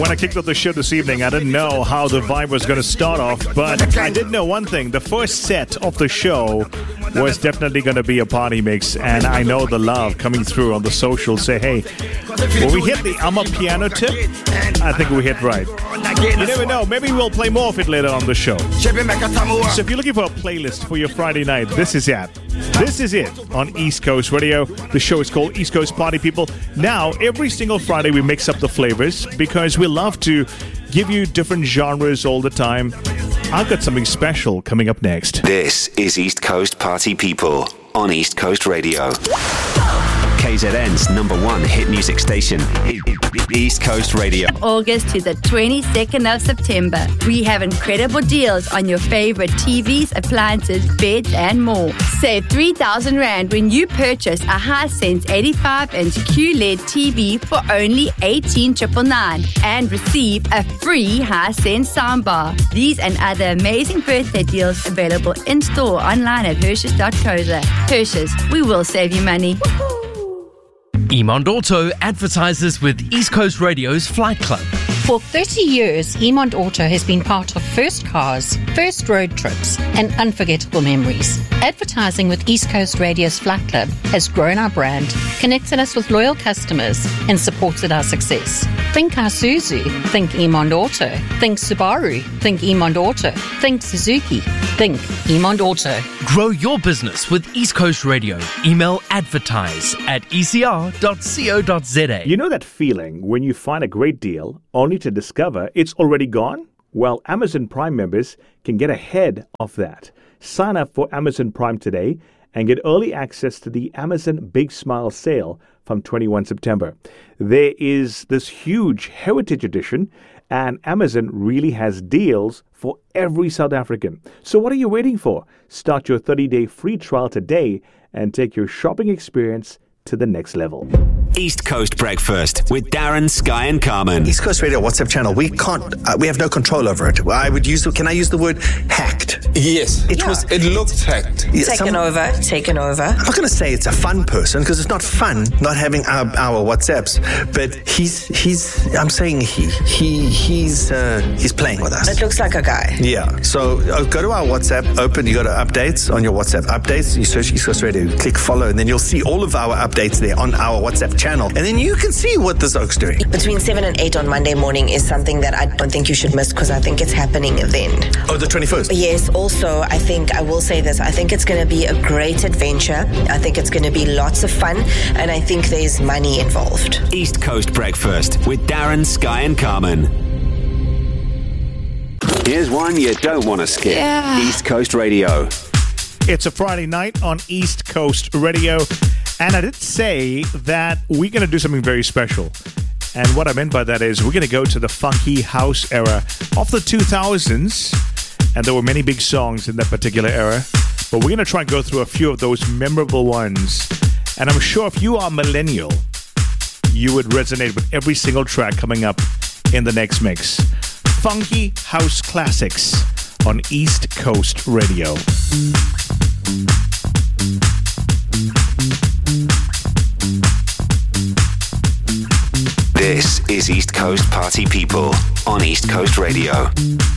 When I kicked off the show this evening, I didn't know how the vibe was going to start off, but I did know one thing. The first set of the show was definitely going to be a party mix, and I know the love coming through on the socials say, hey, when we hit the Amapiano tip, I think we hit right. You never know. Maybe we'll play more of it later on the show. So if you're looking for a playlist for your Friday night, this is it. This is it on East Coast Radio. The show is called East Coast Party People. Now, every single Friday we mix up the flavors because we love to give you different genres all the time. I've got something special coming up next. This is East Coast Party People on East Coast Radio. KZN's #1 hit music station, East Coast Radio. August to the 22nd of September. We have incredible deals on your favorite TVs, appliances, beds, and more. Save 3,000 Rand when you purchase a Hisense 85-inch QLED TV for only 18,999 and receive a free Hisense soundbar. These and other amazing birthday deals available in-store online at Hershes.co.za. Hershes, we will save you money. Emond Auto advertises with East Coast Radio's Flight Club. For 30 years, Emond Auto has been part of first cars, first road trips, and unforgettable memories. Advertising with East Coast Radio's Flight Club has grown our brand, connected us with loyal customers, and supported our success. Think Isuzu, think Emond Auto. Think Subaru, think Emond Auto. Think Suzuki, think Emond Auto. Grow your business with East Coast Radio. Email advertise@ecr.co.za. You know that feeling when you find a great deal only to discover it's already gone? Well, Amazon Prime members can get ahead of that. Sign up for Amazon Prime today and get early access to the Amazon Big Smile sale from 21 September. There is this huge Heritage Edition, and Amazon really has deals for every South African. So what are you waiting for? Start your 30-day free trial today and take your shopping experience to the next level. East Coast Breakfast with Darren, Sky and Carmen. East Coast Radio WhatsApp channel, we have no control over it. Can I use the word hacked? Yes. It looked hacked. Taken over. I'm not going to say it's a fun person because it's not fun not having our WhatsApps, but I'm saying he's playing with us. It looks like a guy. Yeah. So go to our WhatsApp, you go to updates on your WhatsApp. Updates, you search East Coast Radio, click follow, and then you'll see all of our updates there on our WhatsApp channel. And then you can see what this oak's doing. Between 7 and 8 on Monday morning is something that I don't think you should miss because I think it's happening then. Oh, the 21st? Yes. Also, I will say this. I think it's going to be a great adventure. I think it's going to be lots of fun. And I think there's money involved. East Coast Breakfast with Darren, Sky and Carmen. Here's one you don't want to skip. Yeah. East Coast Radio. It's a Friday night on East Coast Radio, and I did say that we're going to do something very special. And what I meant by that is we're going to go to the funky house era of the 2000s, and there were many big songs in that particular era, but we're going to try and go through a few of those memorable ones. And I'm sure if you are millennial, you would resonate with every single track coming up in the next mix. Funky House Classics on East Coast Radio. This is East Coast Party People on East Coast Radio.